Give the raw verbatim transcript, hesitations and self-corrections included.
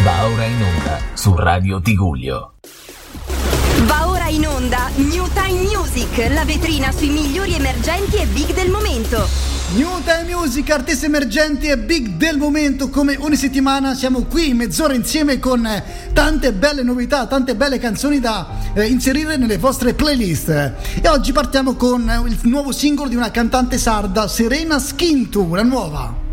Va ora in onda su Radio Tigullio. Va ora in onda New Time Music, la vetrina sui migliori emergenti e big del momento. New Time Music, artisti emergenti e big del momento. Come ogni settimana siamo qui mezz'ora insieme con tante belle novità, tante belle canzoni da eh, inserire nelle vostre playlist. E oggi partiamo con il nuovo singolo di una cantante sarda, Serena Skintu, la nuova.